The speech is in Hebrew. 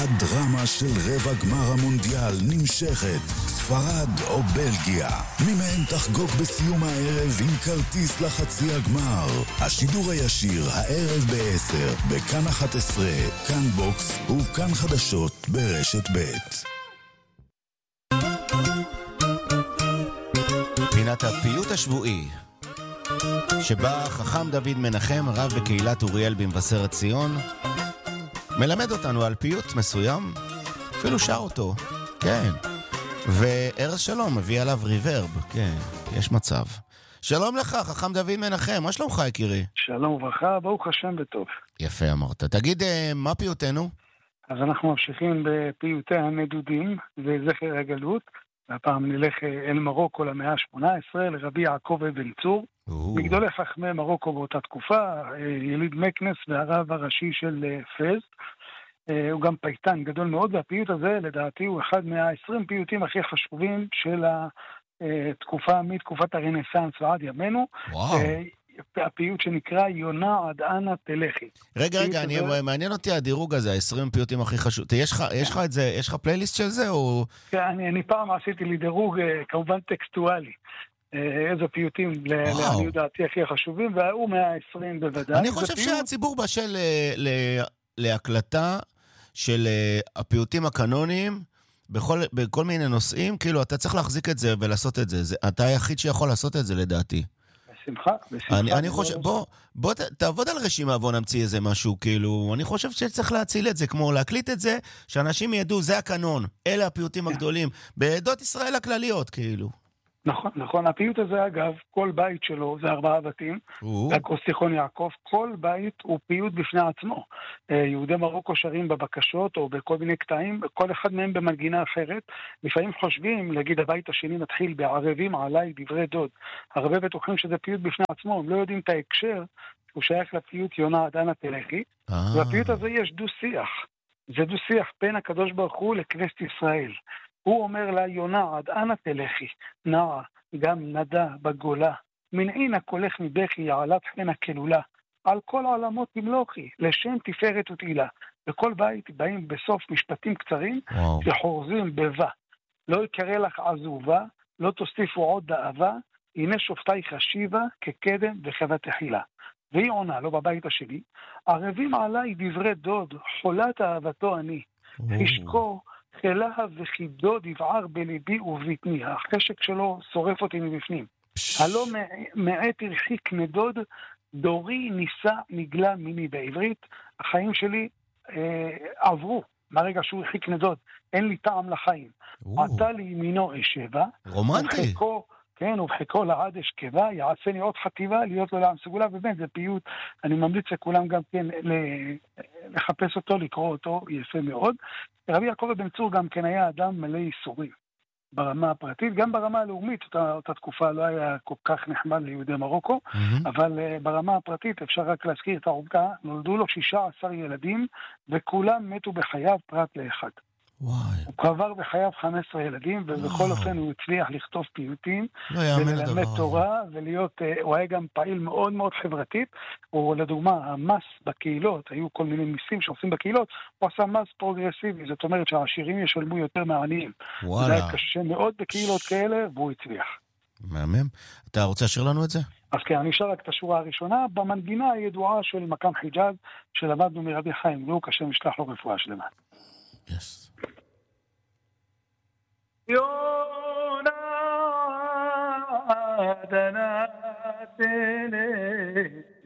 הדרמה של רבע גמר המונדיאל נמשכת. ספרד או בלגיה, מי מהן תחגוג בסיום הערב עם כרטיס לחצי הגמר. השידור הישיר הערב ב-10 בכאן 11, כאן בוקס וכאן חדשות ברשת ב'. פינת הפיוט השבועי, שבה חכם דוד מנחם, רב בקהילת אוריאל במבשרת ציון, מלמד אותנו על פיוט מסוים, אפילו שר אותו, כן. וארז שלום מביא עליו ריברב, כן, יש מצב. שלום לך, חכם דוד מנחם, מה שלומך יקירי? שלום וברכה, ברוך השם וטוב. יפה אמרת. תגיד, מה פיוטנו? אז אנחנו ממשיכים בפיוטי הנדודים וזכר הגלות, והפעם נלך אל מרוקו למאה ה-18, לרבי יעקב אבן צור, מגדולי חכמי מרוקו באותה תקופה, יליד מקנס והרב הראשי של פז. הוא גם פייטן גדול מאוד, והפיוט הזה לדעתי הוא אחד מה-20 פיוטים הכי חשובים של התקופה, מתקופת הרנסנס ועד ימינו. הפיוט שנקרא יונה עד אנה תלכי. רגע, מעניין אותי הדירוג הזה, 20 פיוטים הכי חשוב. יש לך את זה, יש לך פלייליסט של זה או? כן, אני פעם עשיתי לי דירוג כמובן טקסטואלי. איזה פיוטים לעניות דעתי הכי חשובים, והוא 120 בוודאי. אני חושב שהציבור בשל להקלטה של הפיוטים הקנוניים בכל מיני נושאים, כאילו אתה צריך להחזיק את זה ולעשות את זה. אתה היחיד שיכול לעשות את זה לדעתי. בשמחה. אני חושב, בוא תעבוד על רשימה, בוא נמציא איזה משהו, כאילו, אני חושב שצריך להציל את זה, כמו להקליט את זה, שאנשים ידעו, זה הקנון, אלה הפיוטים הגדולים, בעדות ישראל הכלליות, כאילו. נכון, הפיוט הזה אגב, כל בית שלו זה 4 בתים, והקוסטיכון יעקב, כל בית הוא פיוט בפני עצמו. יהודי מרוקו שרים בבקשות או בכל מיני קטעים, כל אחד מהם במנגינה אחרת. לפעמים חושבים, להגיד הבית השני מתחיל בערבים עליי דברי דוד. הרבה בטוחים שזה פיוט בפני עצמו, הם לא יודעים את ההקשר, הוא שייך לפיוט יונה עד אנה תלכי, והפיוט הזה יש דו-שיח. זה דו-שיח בין הקדוש ברוך הוא לכנסת ישראל. הוא אומר לה, יונה עד אנה תלכי, נעה, גם נדה בגולה, מנעינה קולך מבכי, יעלת חנה כלולה, על כל העולמות תמלוכי, לשם תפארת ותהילה. בכל בית באים בסוף משפטים קצרים, שחורזים בבה. לא יקרא לך עזובה, לא תוסיפו עוד דאבה, הנה שופטי חשיבה, כקדם וחווה תחילה. והיא עונה, לא בבית השני, ערבים עליי דברי דוד, חולת אהבתו אני, חשקו, חילה וחידו דבער בליבי ובבטני, החשק שלו שורף אותי מבפנים. הלא מעט הרחיק נדוד, דורי ניסה נגלה מיני. בעברית, החיים שלי עברו מהרגע שהוא הרחיק נדוד, אין לי טעם לחיים. עתה לימינו אשבה, רומנטי. כן, ובחיקו לעד אשכבה, יעשני עוד חטיבה, להיות לו לעם סגולה, ובאמת זה פיוט, אני ממליץ לכולם גם כן לחפש אותו, לקרוא אותו, יפה מאוד. רבי יעקב אבן צור גם כן היה אדם מלא ייסורים, ברמה הפרטית, גם ברמה הלאומית, אותה תקופה לא היה כל כך נחמד ליהודי מרוקו, אבל ברמה הפרטית אפשר רק להזכיר את העובדה, נולדו לו 16 ילדים, וכולם מתו בחייו פרט לאחד. הוא קבר בחייו 15 ילדים, ובכל אופן הוא הצליח לכתוב פיוטים, וללמד תורה, הוא היה גם פעיל מאוד מאוד חברתית, או לדוגמה, המס בקהילות, היו כל מיני מיסים שעושים בקהילות, הוא עשה מס פרוגרסיבי, זאת אומרת שהעשירים ישלמו יותר מהעניים. זה היה קשה מאוד בקהילות כאלה, והוא הצליח. מהמם. אתה רוצה לשיר לנו את זה? אז כן, אני אשאר רק את השורה הראשונה, במנגינה הידועה של מקאם חיג'אז, שלמדנו מרבי חיים לוק, השם ישלח לו רפואה שלמה. Yes. يونا دنا تلي